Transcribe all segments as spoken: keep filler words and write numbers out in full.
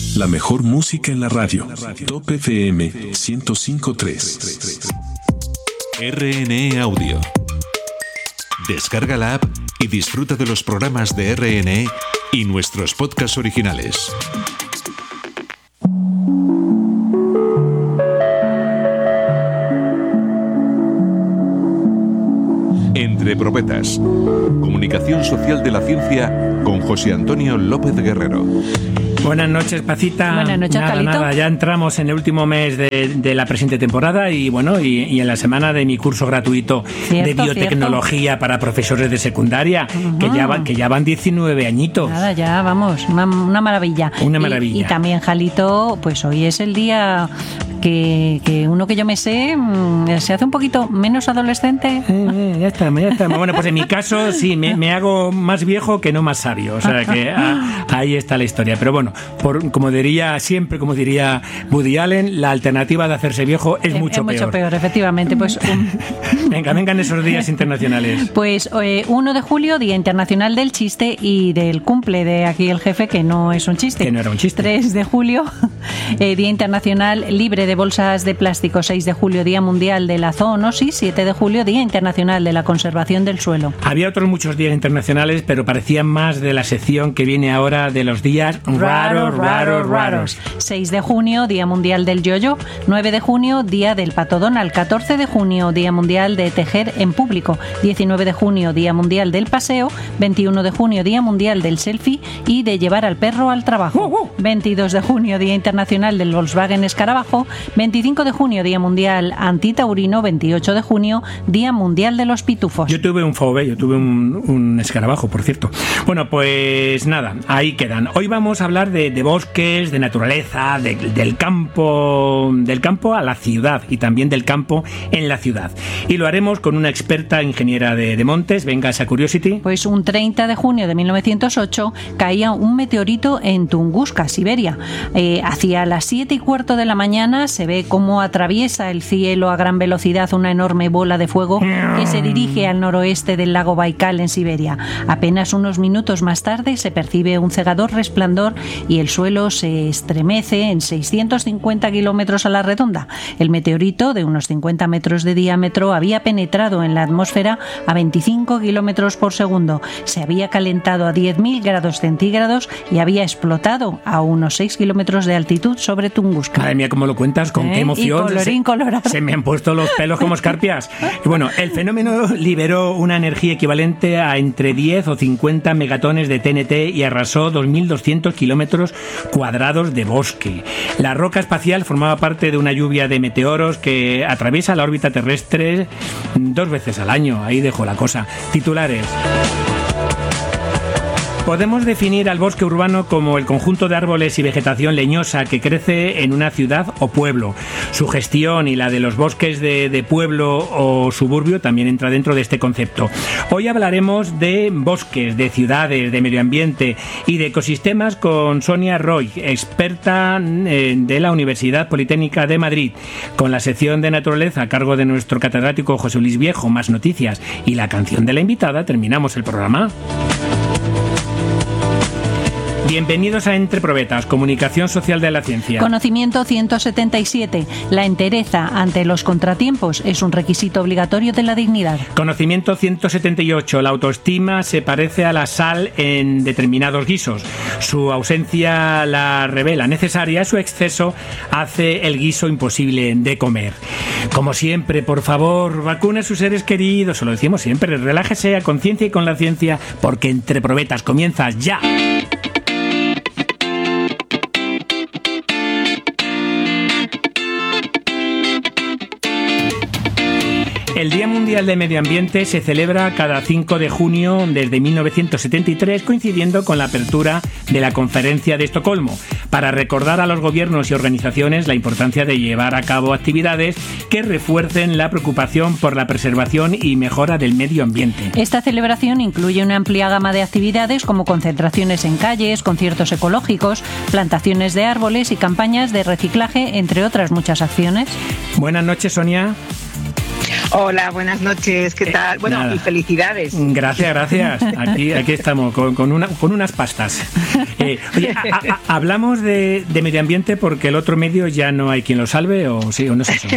La mejor música en la radio. Top F M ciento cinco punto tres. R N E Audio. Descarga la app y disfruta de los programas de R N E y nuestros podcasts originales. Entre Profetas. Comunicación social de la ciencia con José Antonio López Guerrero. Buenas noches, Pacita. Buenas noches, nada, Calito. Nada, ya entramos en el último mes de, de la presente temporada y bueno, y, y en la semana de mi curso gratuito Cierto, de biotecnología cierto. para profesores de secundaria, uh-huh. que, ya van, que ya van diecinueve añitos. Nada, ya vamos, una, una maravilla. Una y, maravilla. Y también, Jalito, pues hoy es el día que, que uno que yo me sé se hace un poquito menos adolescente. Eh, eh, ya estamos, ya estamos. Bueno, pues en mi caso sí, me, me hago más viejo que no más sabio. O sea que a, ahí está la historia. Pero bueno, por, como diría siempre, como diría Woody Allen, la alternativa de hacerse viejo es, es mucho es peor. mucho peor, efectivamente. Pues un... venga, vengan esos días internacionales. Pues eh, uno de julio, Día Internacional del Chiste y del cumple de aquí el jefe, que no es un chiste. Que no era un chiste. tres de julio, eh, Día Internacional Libre de Bolsas de Plástico. seis de julio, Día Mundial de la Zoonosis. siete de julio, Día Internacional de la Conservación del Suelo. Había otros muchos días internacionales, pero parecían más de la sección que viene ahora de los días raros, raros, raros. seis de junio, Día Mundial del Yoyo. nueve de junio, Día del Pato Donald. catorce de junio, Día Mundial de Tejer en Público. diecinueve de junio, Día Mundial del Paseo. veintiuno de junio, Día Mundial del Selfie y de llevar al perro al trabajo. Uh, uh. veintidós de junio, Día Internacional del Volkswagen Escarabajo. veinticinco de junio, Día Mundial Antitaurino. veintiocho de junio, Día Mundial de los Pitufos. Yo tuve un fove, yo tuve un, un escarabajo, por cierto. Bueno, pues nada, ahí quedan. Hoy vamos a hablar de, de bosques, de naturaleza, de, del campo, del campo a la ciudad y también del campo en la ciudad. Y lo haremos con una experta ingeniera de, de montes. Venga, esa Curiosity. Pues un treinta de junio de mil novecientos ocho caía un meteorito en Tunguska, Siberia. Eh, hacia las siete y cuarto de la mañana se ve cómo atraviesa el cielo a gran velocidad una enorme bola de fuego que se dirige al noroeste del lago Baikal en Siberia. Apenas unos minutos más tarde se percibe un cegador resplandor y el suelo se estremece en seiscientos cincuenta kilómetros a la redonda. El meteorito, de unos cincuenta metros de diámetro, había penetrado en la atmósfera a veinticinco kilómetros por segundo. Se había calentado a diez mil grados centígrados y había explotado a unos seis kilómetros de altitud sobre Tunguska. Madre mía, cómo lo cuentas, con ¿Eh? qué emoción. Y colorín colorado. Se me han puesto los pelos como escarpias. Y bueno, el fenómeno liberó una energía equivalente a entre diez o cincuenta megatones de T N T y arrasó dos mil doscientos kilómetros cuadrados de bosque. La roca espacial formaba parte de una lluvia de meteoros que atraviesa la órbita terrestre dos veces al año. Ahí dejo la cosa. Titulares. Podemos definir al bosque urbano como el conjunto de árboles y vegetación leñosa que crece en una ciudad o pueblo. Su gestión y la de los bosques de, de pueblo o suburbio también entra dentro de este concepto. Hoy hablaremos de bosques, de ciudades, de medio ambiente y de ecosistemas con Sonia Roy, experta de la Universidad Politécnica de Madrid, con la sección de naturaleza a cargo de nuestro catedrático José Luis Viejo, más noticias y la canción de la invitada. Terminamos el programa. Bienvenidos a Entre Probetas, comunicación social de la ciencia. Conocimiento ciento setenta y siete. La entereza ante los contratiempos es un requisito obligatorio de la dignidad. Conocimiento ciento setenta y ocho. La autoestima se parece a la sal en determinados guisos. Su ausencia la revela necesaria, su exceso hace el guiso imposible de comer. Como siempre, por favor, vacune a sus seres queridos. Se lo decimos siempre, relájese a conciencia y con la ciencia, porque Entre Probetas comienza ya. El Día Mundial del Medio Ambiente se celebra cada cinco de junio desde mil novecientos setenta y tres, coincidiendo con la apertura de la Conferencia de Estocolmo, para recordar a los gobiernos y organizaciones la importancia de llevar a cabo actividades que refuercen la preocupación por la preservación y mejora del medio ambiente. Esta celebración incluye una amplia gama de actividades como concentraciones en calles, conciertos ecológicos, plantaciones de árboles y campañas de reciclaje, entre otras muchas acciones. Buenas noches, Sonia. Hola, buenas noches, ¿qué tal? Eh, bueno, nada. Y felicidades. Gracias, gracias. Aquí, aquí estamos, con, con, una, con unas pastas. Eh, oye, a, a, hablamos de, de medio ambiente porque el otro medio ya no hay quien lo salve, o sí, o no es eso.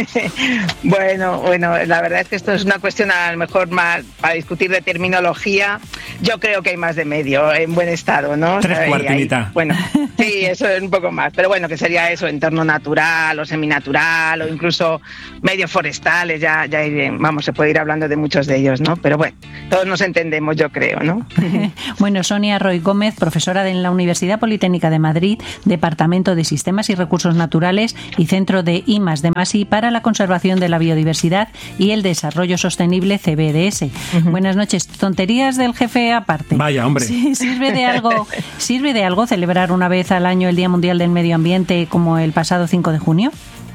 bueno, bueno, la verdad es que esto es una cuestión a lo mejor más para discutir de terminología. Yo creo que hay más de medio en buen estado, ¿no? Tres cuartos y mitad. Bueno, sí, eso es un poco más, pero bueno, que sería eso, entorno natural o seminatural o incluso medios forestales, ya, ya vamos, se puede ir hablando de muchos de ellos, ¿no? Pero bueno, todos nos entendemos, yo creo, ¿no? Bueno, Sonia Roy Gómez, profesora de la Universidad Politécnica de Madrid, Departamento de Sistemas y Recursos Naturales y Centro de I más D más I para la Conservación de la Biodiversidad y el Desarrollo Sostenible, C B D S. Uh-huh. Buenas noches. Tonterías del jefe aparte. Vaya, hombre. Sí, ¿sirve de algo, ¿Sirve de algo celebrar una vez al año el Día Mundial del Medio Ambiente como el pasado cinco de junio?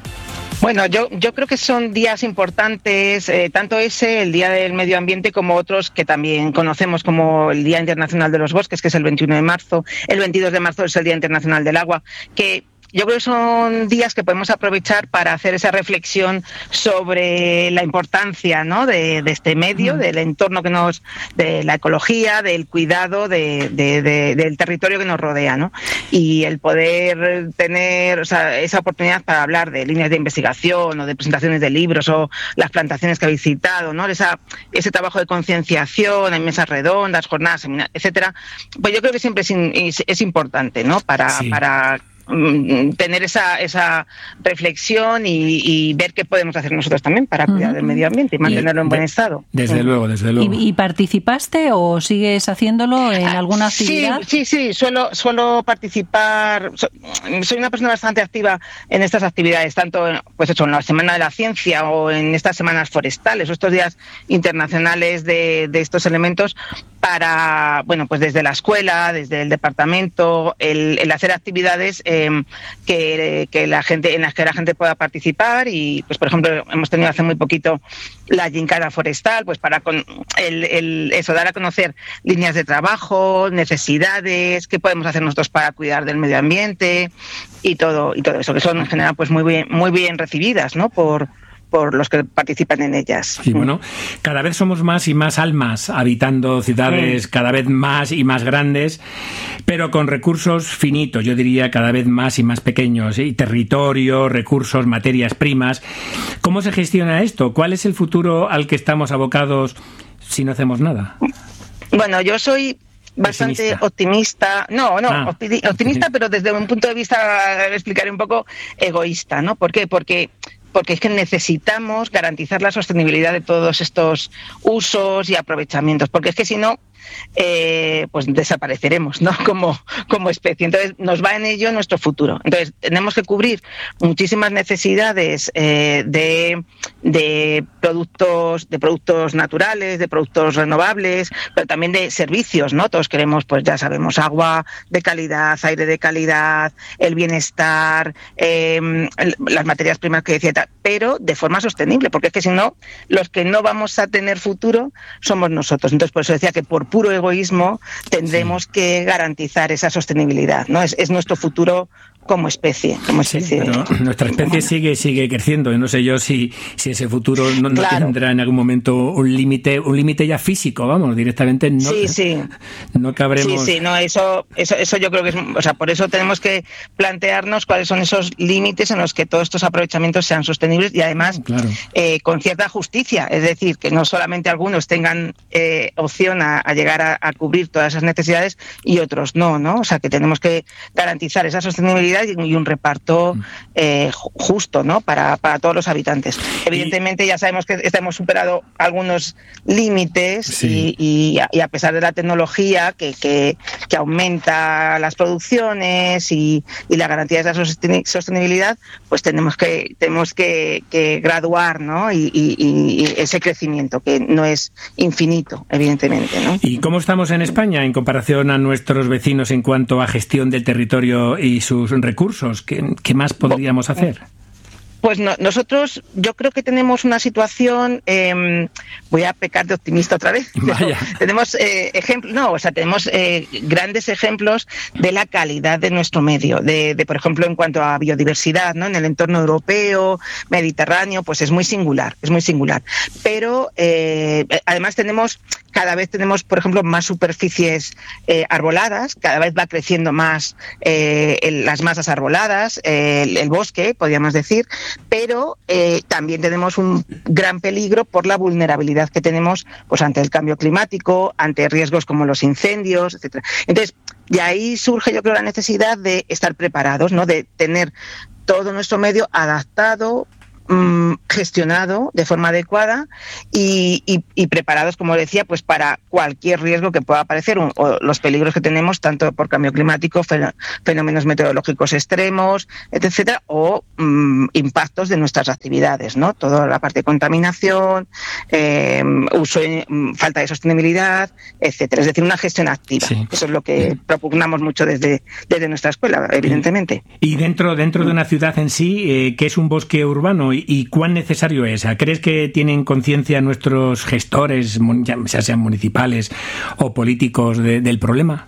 Bueno, yo, yo creo que son días importantes, eh, tanto ese, el Día del Medio Ambiente, como otros que también conocemos como el Día Internacional de los Bosques, que es el veintiuno de marzo, el veintidós de marzo es el Día Internacional del Agua, que yo creo que son días que podemos aprovechar para hacer esa reflexión sobre la importancia, ¿no?, de, de este medio, mm. del entorno que nos, de la ecología, del cuidado de, de, de, del territorio que nos rodea, ¿no? Y el poder tener, o sea, esa oportunidad para hablar de líneas de investigación o de presentaciones de libros o las plantaciones que habéis citado, ¿no? Esa, ese trabajo de concienciación en mesas redondas, jornadas, seminarios, etcétera. Pues yo creo que siempre es, es, es importante, ¿no? Para, sí. para tener esa, esa reflexión y, y ver qué podemos hacer nosotros también para cuidar uh-huh. del medio ambiente y mantenerlo y en buen de, estado. Desde uh-huh. luego, desde luego. ¿Y, ¿Y participaste o sigues haciéndolo en ah, alguna actividad? Sí, sí, sí, suelo, suelo participar. Soy una persona bastante activa en estas actividades, tanto pues eso, en la Semana de la Ciencia o en estas semanas forestales o estos días internacionales de, de estos elementos, para, bueno, pues desde la escuela, desde el departamento, el, el hacer actividades eh, que, que la gente, en las que la gente pueda participar. Y pues por ejemplo hemos tenido hace muy poquito la gincana forestal, pues para con el, el, eso, dar a conocer líneas de trabajo, necesidades, qué podemos hacer nosotros para cuidar del medio ambiente y todo, y todo eso, que son en general pues muy bien, muy bien recibidas, ¿no?, por por los que participan en ellas. Sí, bueno, cada vez somos más y más almas habitando ciudades sí. cada vez más y más grandes, pero con recursos finitos, yo diría cada vez más y más pequeños, y territorio, recursos, materias primas. ¿Cómo se gestiona esto? ¿Cuál es el futuro al que estamos abocados si no hacemos nada? Bueno, yo soy bastante pesimista. optimista, no, no, ah, optimista, sí. pero desde un punto de vista, explicaré un poco, egoísta, ¿no? ¿Por qué? Porque porque es que necesitamos garantizar la sostenibilidad de todos estos usos y aprovechamientos, porque es que si no, eh, pues desapareceremos, ¿no?, como, como especie. Entonces nos va en ello nuestro futuro. Entonces tenemos que cubrir muchísimas necesidades eh, de, de productos, de productos naturales, de productos renovables, pero también de servicios, ¿no? Todos queremos, pues ya sabemos, agua de calidad, aire de calidad, el bienestar, eh, las materias primas que decía, pero de forma sostenible, porque es que si no, los que no vamos a tener futuro somos nosotros. Entonces por eso decía que por puro egoísmo tendremos sí. que garantizar esa sostenibilidad, ¿no? Es, es nuestro futuro como especie, como especie. Sí, pero nuestra especie sigue sigue creciendo. Y no sé yo si, si ese futuro no, no claro. tendrá en algún momento un límite un límite ya físico, vamos, directamente no, sí, sí. no cabremos. Sí, sí, no, eso, eso, eso yo creo que es, o sea, por eso tenemos que plantearnos cuáles son esos límites en los que todos estos aprovechamientos sean sostenibles y además claro. eh, con cierta justicia, es decir, que no solamente algunos tengan eh, opción a, a llegar a, a cubrir todas esas necesidades y otros no, ¿no? O sea, que tenemos que garantizar esa sostenibilidad y un reparto eh, justo, ¿no?, para, para todos los habitantes. Evidentemente ya sabemos que hemos superado algunos límites sí. y, y, a, y a pesar de la tecnología que, que, que aumenta las producciones y, y la garantía de esa sostenibilidad, pues tenemos que tenemos que, que graduar, ¿no?, y, y, y ese crecimiento que no es infinito, evidentemente, ¿no? ¿Y cómo estamos en España en comparación a nuestros vecinos en cuanto a gestión del territorio y sus recursos? ¿Qué, qué más podríamos hacer? Pues no, nosotros, yo creo que tenemos una situación, eh, voy a pecar de optimista otra vez, tenemos eh, ejemplos, no, o sea, tenemos eh, grandes ejemplos de la calidad de nuestro medio, de, de por ejemplo, en cuanto a biodiversidad, ¿no? En el entorno europeo, mediterráneo, pues es muy singular, es muy singular. Pero eh, además tenemos, cada vez tenemos, por ejemplo, más superficies eh, arboladas, cada vez va creciendo más eh, el, las masas arboladas, eh, el, el bosque, podríamos decir, pero eh, también tenemos un gran peligro por la vulnerabilidad que tenemos pues ante el cambio climático, ante riesgos como los incendios, etcétera. Entonces, de ahí surge, yo creo, la necesidad de estar preparados, ¿no? De tener todo nuestro medio adaptado, mmm, gestionado de forma adecuada y, y, y preparados, como decía, pues para cualquier riesgo que pueda aparecer, o, o los peligros que tenemos, tanto por cambio climático, fenómenos meteorológicos extremos, etcétera, o mmm, impactos de nuestras actividades, ¿no? Toda la parte de contaminación, eh, uso, falta de sostenibilidad, etcétera. Es decir, una gestión activa. Sí. Eso es lo que propugnamos mucho desde, desde nuestra escuela, evidentemente. Y dentro, dentro de una ciudad en sí, eh, ¿qué es un bosque urbano y, y cuán necesario es? ¿Crees que tienen conciencia nuestros gestores, ya sean municipales o políticos, de, del problema?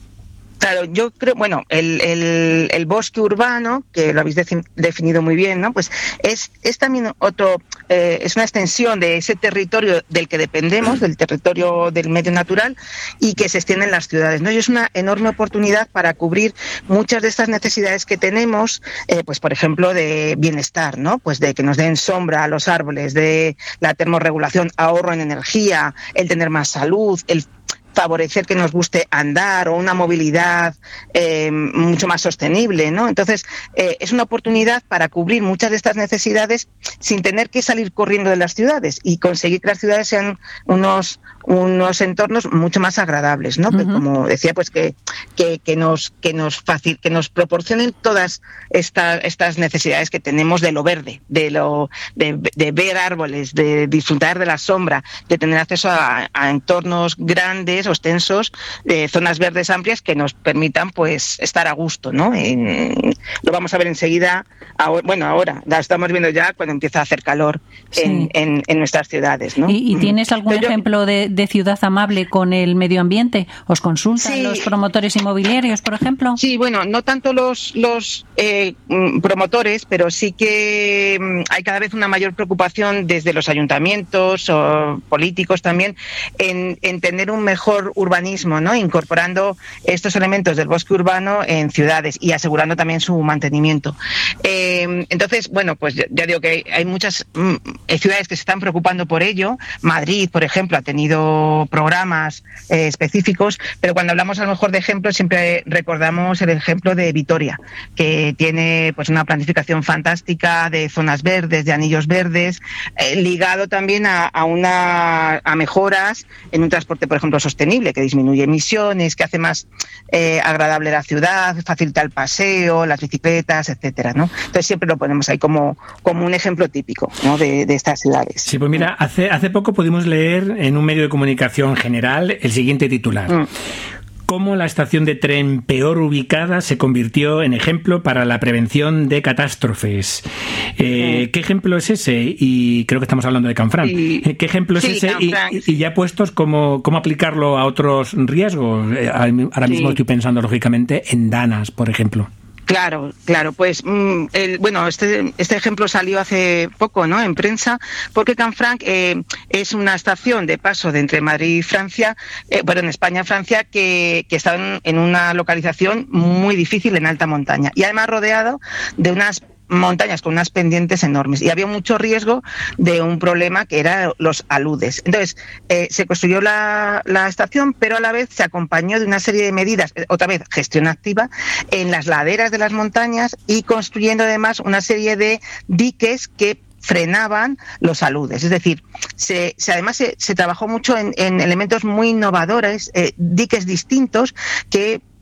Claro, yo creo, bueno, el, el, el bosque urbano, que lo habéis de, definido muy bien, ¿no? Pues es, es también otro, eh, es una extensión de ese territorio del que dependemos, del territorio del medio natural, y que se extiende en las ciudades, ¿no? Y es una enorme oportunidad para cubrir muchas de estas necesidades que tenemos, eh, pues por ejemplo, de bienestar, ¿no? Pues de que nos den sombra a los árboles, de la termorregulación, ahorro en energía, el tener más salud, el favorecer que nos guste andar o una movilidad eh, mucho más sostenible, ¿no? Entonces, eh, es una oportunidad para cubrir muchas de estas necesidades sin tener que salir corriendo de las ciudades y conseguir que las ciudades sean unos unos entornos mucho más agradables, ¿no? Uh-huh. Como decía, pues que, que, que nos que nos facil, que nos proporcionen todas esta, estas necesidades que tenemos de lo verde, de lo de, de ver árboles, de disfrutar de la sombra, de tener acceso a, a entornos grandes o extensos, de zonas verdes amplias que nos permitan pues estar a gusto, ¿no? En, lo vamos a ver enseguida, ahora, bueno, ahora la estamos viendo ya cuando empieza a hacer calor en, sí. en, en nuestras ciudades, ¿no? ¿Y, y tienes algún Pero, ejemplo de de ciudad amable con el medio ambiente? ¿Os consultan sí. los promotores inmobiliarios, por ejemplo? Sí, bueno, no tanto los, los eh, promotores, pero sí que hay cada vez una mayor preocupación desde los ayuntamientos o políticos también en, en tener un mejor urbanismo, ¿no? Incorporando estos elementos del bosque urbano en ciudades y asegurando también su mantenimiento. Eh, entonces, bueno, pues ya, ya digo que hay, hay muchas mm, ciudades que se están preocupando por ello. Madrid, por ejemplo, ha tenido programas eh, específicos, pero cuando hablamos a lo mejor de ejemplos siempre recordamos el ejemplo de Vitoria, que tiene pues una planificación fantástica de zonas verdes, de anillos verdes, eh, ligado también a, a una a mejoras en un transporte, por ejemplo, sostenible, que disminuye emisiones, que hace más eh, agradable la ciudad, facilita el paseo, las bicicletas, etcétera, ¿no? Entonces siempre lo ponemos ahí como, como un ejemplo típico, ¿no? de, de estas ciudades. Sí, pues mira, hace, hace poco pudimos leer en un medio de comunicación general el siguiente titular: mm. cómo la estación de tren peor ubicada se convirtió en ejemplo para la prevención de catástrofes. Eh, mm. ¿Qué ejemplo es ese? Y creo que estamos hablando de Canfranc. Sí. ¿Qué ejemplo es sí, ese? Y, y ya puestos, ¿cómo, cómo aplicarlo a otros riesgos? Eh, ahora mismo sí. estoy pensando, lógicamente, en Danas, por ejemplo. Claro, claro, pues mm, el, bueno, este este ejemplo salió hace poco, ¿no? En prensa, porque Canfranc eh, es una estación de paso de entre Madrid y Francia, eh, bueno, en España y Francia, que, que está en, en una localización muy difícil en alta montaña y además rodeado de unas montañas con unas pendientes enormes y había mucho riesgo de un problema que era los aludes. Entonces, eh, se construyó la, la estación, pero a la vez se acompañó de una serie de medidas, otra vez gestión activa, en las laderas de las montañas y construyendo además una serie de diques que frenaban los aludes. Es decir, se, se además se, se trabajó mucho en, en elementos muy innovadores, eh, diques distintos que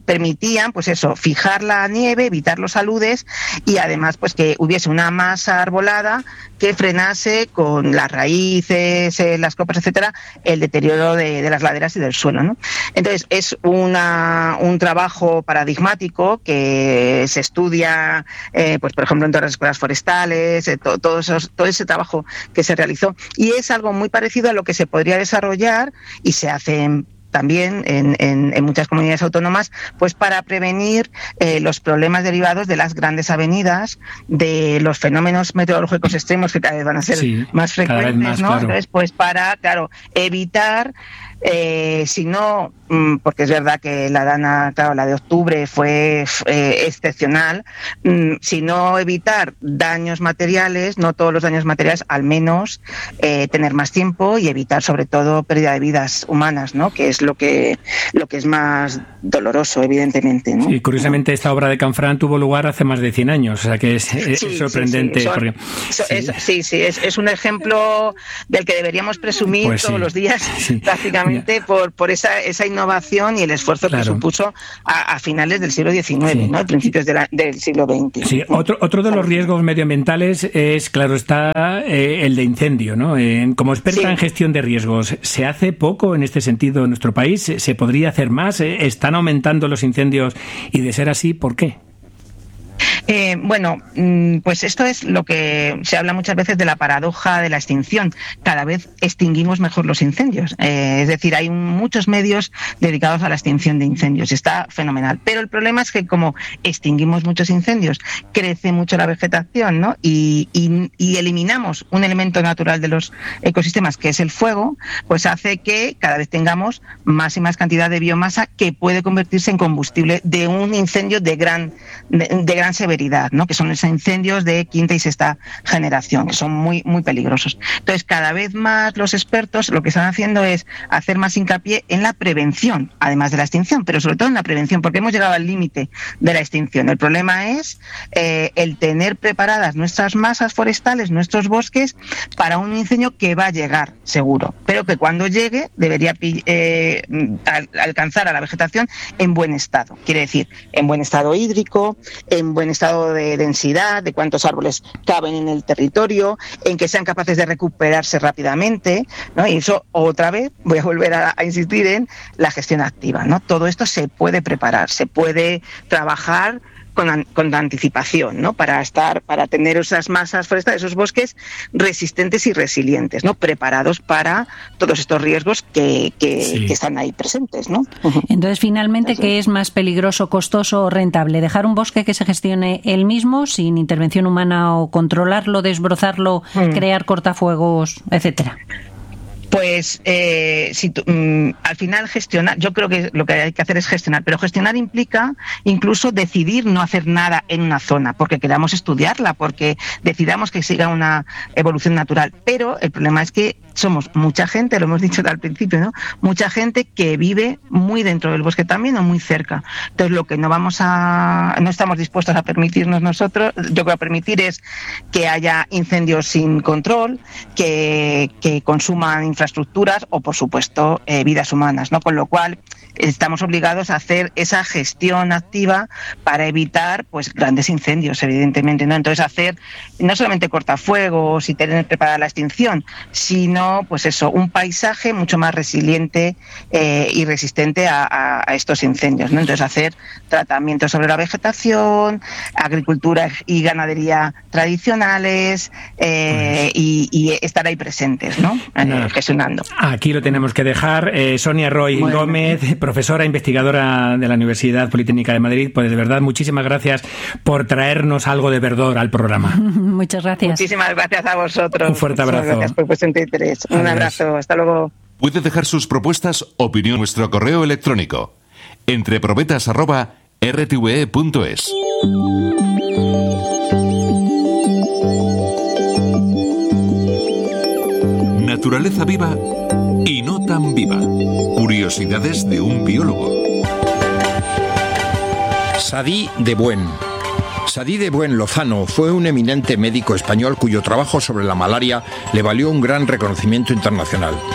permitían, pues eso, fijar la nieve, evitar los aludes y además pues que hubiese una masa arbolada que frenase con las raíces, eh, las copas, etcétera, el deterioro de, de las laderas y del suelo, ¿no? Entonces es una, un trabajo paradigmático que se estudia, eh, pues por ejemplo en todas las escuelas forestales, eh, to, todo, esos, todo ese trabajo que se realizó, y es algo muy parecido a lo que se podría desarrollar y se hace en también en, en, en muchas comunidades autónomas, pues para prevenir eh, los problemas derivados de las grandes avenidas, de los fenómenos meteorológicos extremos que cada vez van a ser sí, más frecuentes, más, ¿no? Claro. Entonces, pues para, claro, evitar, eh, si no, mmm, porque es verdad que la dana, claro, la de octubre fue eh, excepcional, mmm, si no evitar daños materiales, no todos los daños materiales, al menos eh, tener más tiempo y evitar sobre todo pérdida de vidas humanas, ¿no? Que es lo que lo que es más doloroso, evidentemente, ¿no? Sí, curiosamente esta obra de Canfrán tuvo lugar hace más de cien años, o sea que es, es sí, sorprendente. Sí, sí. Son, porque, so, sí. Es, sí, sí es, es un ejemplo del que deberíamos presumir pues todos sí. los días, sí. prácticamente, por, por esa, esa innovación y el esfuerzo claro. que supuso a, a finales del siglo diecinueve, sí. ¿no? A principios de la, del siglo veinte. Sí, otro, otro de los riesgos medioambientales es, claro, está eh, el de incendio, ¿no? Eh, como experta sí. en gestión de riesgos, ¿se hace poco en este sentido en nuestro país? ¿Se podría hacer más? ¿Están aumentando los incendios? Y de ser así, ¿por qué? Eh, bueno, pues esto es lo que se habla muchas veces de la paradoja de la extinción. Cada vez extinguimos mejor los incendios. Eh, es decir, hay muchos medios dedicados a la extinción de incendios. Está fenomenal. Pero el problema es que como extinguimos muchos incendios, crece mucho la vegetación, ¿no? Y, y, y eliminamos un elemento natural de los ecosistemas, que es el fuego, pues hace que cada vez tengamos más y más cantidad de biomasa que puede convertirse en combustible de un incendio de gran, de, de gran severidad, ¿no? Que son esos incendios de quinta y sexta generación, que son muy, muy peligrosos. Entonces, cada vez más los expertos lo que están haciendo es hacer más hincapié en la prevención, además de la extinción, pero sobre todo en la prevención, porque hemos llegado al límite de la extinción. El problema es eh, el tener preparadas nuestras masas forestales, nuestros bosques, para un incendio que va a llegar, seguro, pero que cuando llegue debería eh, al, alcanzar a la vegetación en buen estado. Quiere decir, en buen estado hídrico, en buen estado de densidad, de cuántos árboles caben en el territorio, en que sean capaces de recuperarse rápidamente, ¿no? Y eso, otra vez, voy a volver a, a insistir en la gestión activa, ¿no? Todo esto se puede preparar, se puede trabajar con, con anticipación, ¿no? Para estar, para tener esas masas forestales, esos bosques resistentes y resilientes, ¿no? Preparados para todos estos riesgos que, que, sí. que están ahí presentes, ¿no? Entonces, finalmente, ¿qué es más peligroso, costoso o rentable? ¿Dejar un bosque que se gestione él mismo, sin intervención humana, o controlarlo, desbrozarlo, mm. crear cortafuegos, etcétera? Pues eh, si tu, mm, al final gestionar, yo creo que lo que hay que hacer es gestionar, pero gestionar implica incluso decidir no hacer nada en una zona, porque queramos estudiarla, porque decidamos que siga una evolución natural. Pero el problema es que somos mucha gente, lo hemos dicho al principio, ¿no? Mucha gente que vive muy dentro del bosque también o muy cerca. Entonces, lo que no vamos a, no estamos dispuestos a permitirnos nosotros, yo creo a permitir es que haya incendios sin control, que, que consuman infraestructuras o, por supuesto, eh, vidas humanas, ¿no? Con lo cual estamos obligados a hacer esa gestión activa para evitar, pues, grandes incendios, evidentemente, ¿no? Entonces, hacer no solamente cortafuegos y tener preparada la extinción, sino, pues eso, un paisaje mucho más resiliente eh, y resistente a, a, a estos incendios, ¿no? Entonces, hacer tratamientos sobre la vegetación, agricultura y ganadería tradicionales eh, pues, y, y estar ahí presentes, ¿no? Eh, gestionando. Aquí lo tenemos que dejar. Eh, Sonia Roy bueno. Gómez, profesora investigadora de la Universidad Politécnica de Madrid, pues de verdad, muchísimas gracias por traernos algo de verdor al programa. Muchas gracias. Muchísimas gracias a vosotros. Un fuerte abrazo. Muchas gracias por vuestro interés. Un Adiós. Abrazo. Hasta luego. Puede dejar sus propuestas, opinión en nuestro correo electrónico entreprobetas arroba r t v e punto es. Naturaleza viva y no tan viva. Curiosidades de un biólogo. Sadí de Buen. Sadí de Buen Lozano fue un eminente médico español cuyo trabajo sobre la malaria le valió un gran reconocimiento internacional.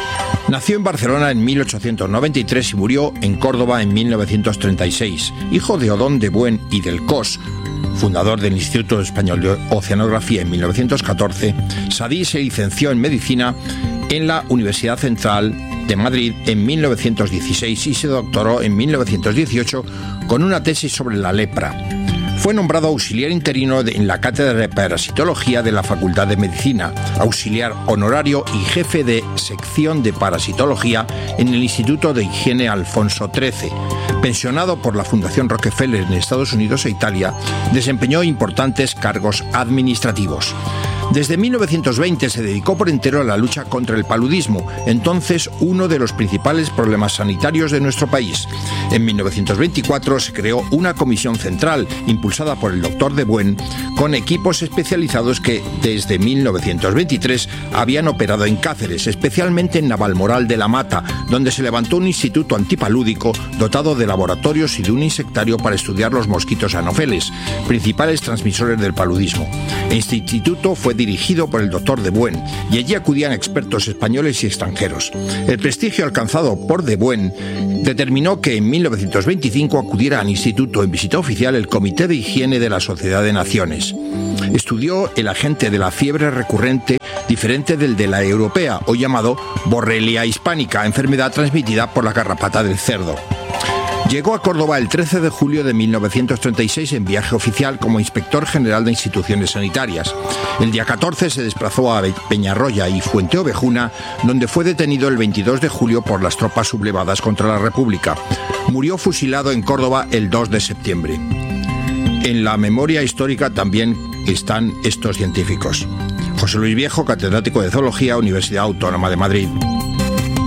Nació en Barcelona en mil ochocientos noventa y tres y murió en Córdoba en mil novecientos treinta y seis. Hijo de Odón de Buen y del Cos, fundador del Instituto Español de Oceanografía en mil novecientos catorce, Sadí se licenció en Medicina en la Universidad Central de Madrid en mil novecientos dieciséis y se doctoró en mil novecientos dieciocho con una tesis sobre la lepra. Fue nombrado auxiliar interino en la Cátedra de Parasitología de la Facultad de Medicina, auxiliar honorario y jefe de sección de Parasitología en el Instituto de Higiene Alfonso trece. Pensionado por la Fundación Rockefeller en Estados Unidos e Italia, desempeñó importantes cargos administrativos. Desde mil novecientos veinte se dedicó por entero a la lucha contra el paludismo, entonces uno de los principales problemas sanitarios de nuestro país. En mil novecientos veinticuatro se creó una comisión central, impulsada por el doctor de Buen, con equipos especializados que desde mil novecientos veintitrés habían operado en Cáceres, especialmente en Navalmoral de la Mata, donde se levantó un instituto antipalúdico dotado de laboratorios y de un insectario para estudiar los mosquitos anófeles, principales transmisores del paludismo. Este instituto fue dirigido por el doctor de Buen y allí acudían expertos españoles y extranjeros. El prestigio alcanzado por de Buen determinó que en mil novecientos veinticinco acudiera al instituto en visita oficial el Comité de Higiene de la Sociedad de Naciones. Estudió el agente de la fiebre recurrente diferente del de la europea, hoy llamado Borrelia hispánica, enfermedad transmitida por la garrapata del cerdo. Llegó a Córdoba el trece de julio de mil novecientos treinta y seis en viaje oficial como inspector general de instituciones sanitarias. El día catorce se desplazó a Peñarroya y Fuenteovejuna, donde fue detenido el veintidós de julio por las tropas sublevadas contra la República. Murió fusilado en Córdoba el dos de septiembre. En la memoria histórica también están estos científicos. José Luis Viejo, catedrático de Zoología, Universidad Autónoma de Madrid.